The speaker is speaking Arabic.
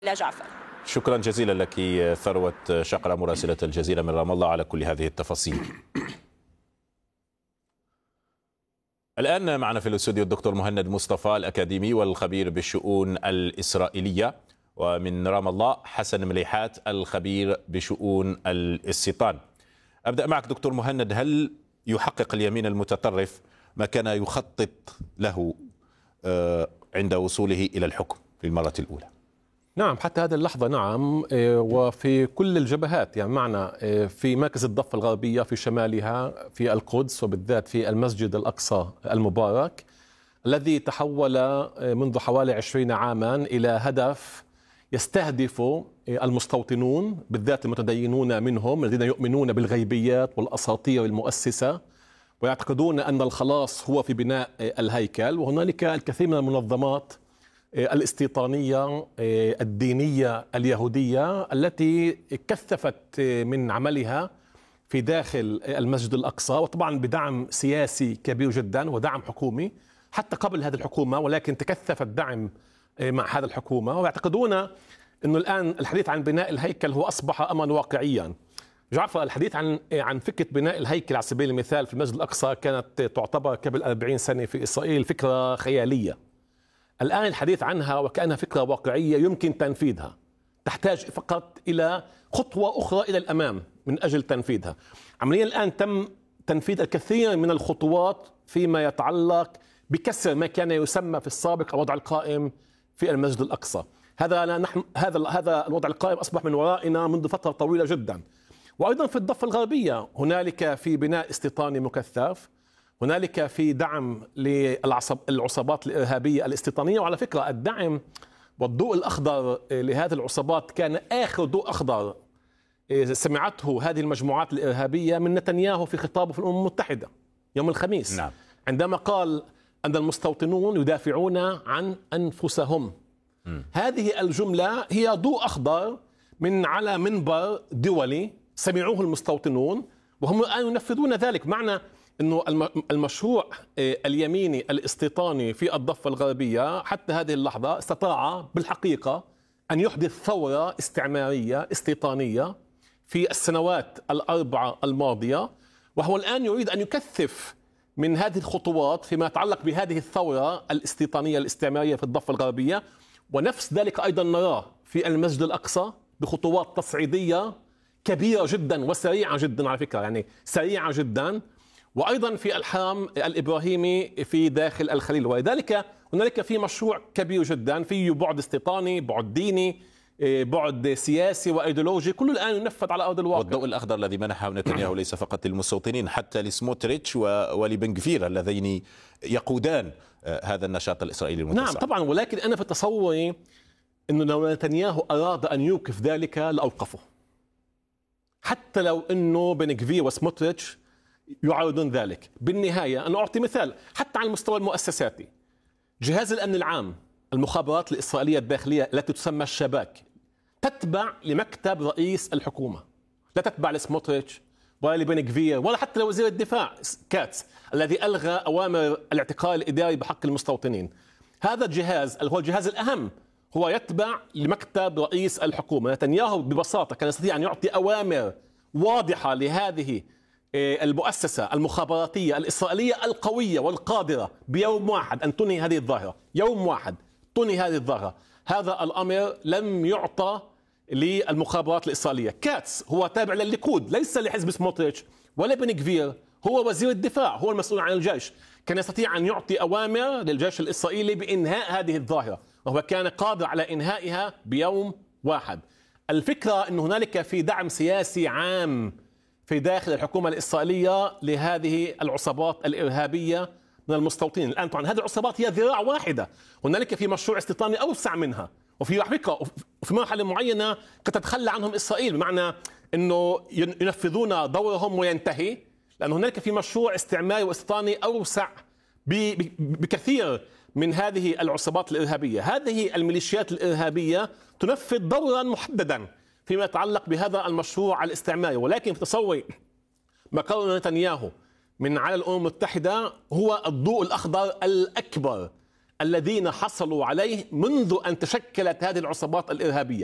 لا جعفر. شكرا جزيلا لك ثروة شقرة مراسلة الجزيرة من رام الله على كل هذه التفاصيل. الآن معنا في الاستوديو الدكتور مهند مصطفى الأكاديمي والخبير بالشؤون الإسرائيلية، ومن رام الله حسن مليحات الخبير بشؤون الاستيطان. أبدأ معك دكتور مهند، هل يحقق اليمين المتطرف ما كان يخطط له عند وصوله إلى الحكم في المرة الأولى؟ نعم، حتى هذه اللحظة نعم، وفي كل الجبهات، يعني معنا في مركز الضفة الغربية في شمالها في القدس، وبالذات في المسجد الأقصى المبارك الذي تحول منذ حوالي 20 عاما إلى هدف يستهدف المستوطنون، بالذات المتدينون منهم الذين يؤمنون بالغيبيات والأساطير المؤسسة ويعتقدون أن الخلاص هو في بناء الهيكل. وهنالك الكثير من المنظمات الاستيطانية الدينية اليهودية التي كثفت من عملها في داخل المسجد الأقصى، وطبعا بدعم سياسي كبير جدا ودعم حكومي حتى قبل هذه الحكومة، ولكن تكثف الدعم مع هذه الحكومة. ويعتقدون أنه الآن الحديث عن بناء الهيكل هو أصبح أمرا واقعيا. جعفر، الحديث عن فكرة بناء الهيكل على سبيل المثال في المسجد الأقصى كانت تعتبر قبل 40 سنة في إسرائيل فكرة خيالية. الآن الحديث عنها وكأنها فكرة واقعية يمكن تنفيذها، تحتاج فقط إلى خطوة أخرى إلى الأمام من أجل تنفيذها. عمليا الآن تم تنفيذ الكثير من الخطوات فيما يتعلق بكسر ما كان يسمى في السابق الوضع القائم في المسجد الأقصى. هذا الوضع القائم أصبح من ورائنا منذ فترة طويلة جدا. وأيضا في الضفة الغربية هنالك في بناء استيطاني مكثف، هنالك في دعم للعصابات الإرهابية الاستيطانية. وعلى فكرة الدعم والضوء الأخضر لهذه العصابات كان آخر ضوء أخضر سمعته هذه المجموعات الإرهابية من نتنياهو في خطابه في الأمم المتحدة يوم الخميس. نعم. عندما قال أن المستوطنون يدافعون عن أنفسهم. هذه الجملة هي ضوء أخضر من على منبر دولي سمعوه المستوطنون، وهم الآن ينفذون ذلك. معنى أنه المشروع اليميني الاستيطاني في الضفة الغربية حتى هذه اللحظة استطاع بالحقيقة أن يحدث ثورة استعمارية استيطانية في السنوات الأربعة الماضية، وهو الآن يريد أن يكثف من هذه الخطوات فيما يتعلق بهذه الثورة الاستيطانية الاستعمارية في الضفة الغربية. ونفس ذلك أيضا نراه في المسجد الأقصى بخطوات تصعيدية كبيرة جدا وسريعة جدا، على فكرة يعني سريعة جدا، وأيضا في الحرم الإبراهيمي في داخل الخليل. ولذلك هنالك في مشروع كبير جدا فيه بعد استيطاني، بعد ديني، بعد سياسي وأيديولوجي، كله الآن ينفذ على أرض الواقع. والضوء الأخضر الذي منحه نتنياهو ليس فقط للمستوطنين، حتى لسموتريتش ولبن غفير اللذين يقودان هذا النشاط الإسرائيلي المتسع. نعم طبعا، ولكن أنا في تصوري أنه لو نتنياهو أراد أن يوقف ذلك لأوقفه، حتى لو أنه بن غفير وسموتريتش يعارضون ذلك. بالنهاية أنا أعطي مثال حتى على المستوى المؤسساتي. جهاز الأمن العام، المخابرات الإسرائيلية الداخلية التي تسمى الشباك، تتبع لمكتب رئيس الحكومة، لا تتبع لسموتريتش ولا لبن غفير ولا حتى لوزير الدفاع كاتس الذي ألغى أوامر الاعتقال الإداري بحق المستوطنين. هذا الجهاز هو الجهاز الأهم، هو يتبع لمكتب رئيس الحكومة. نتنياهو ببساطة كان يستطيع أن يعطي أوامر واضحة لهذه المؤسسة المخابراتية الإسرائيلية القوية والقادرة بيوم واحد أن تنهي هذه الظاهرة، يوم واحد تنهي هذه الظاهرة. هذا الأمر لم يعطى للمخابرات الإسرائيلية. كاتس هو تابع للليكود، ليس لحزب سموتريتش ولا بن غفير، هو وزير الدفاع، هو المسؤول عن الجيش، كان يستطيع أن يعطي أوامر للجيش الإسرائيلي بإنهاء هذه الظاهرة، وهو كان قادر على إنهائها بيوم واحد. الفكرة أن هنالك في دعم سياسي عام في داخل الحكومة الإسرائيلية لهذه العصابات الإرهابية من المستوطنين. الآن طبعا هذه العصابات هي ذراع واحدة، هنالك في مشروع استيطاني أوسع منها، وفي فكرة وفي مرحلة معينة قد تتخلى عنهم إسرائيل، بمعنى أنه ينفذون دورهم وينتهي، لأن هنالك في مشروع استعماري واستيطاني أوسع بكثير من هذه العصابات الإرهابية. هذه الميليشيات الإرهابية تنفذ دورا محددا فيما يتعلق بهذا المشروع الاستعماري. ولكن في تصوري ما قاله نتنياهو من على الأمم المتحدة هو الضوء الأخضر الأكبر الذين حصلوا عليه منذ أن تشكلت هذه العصابات الإرهابية.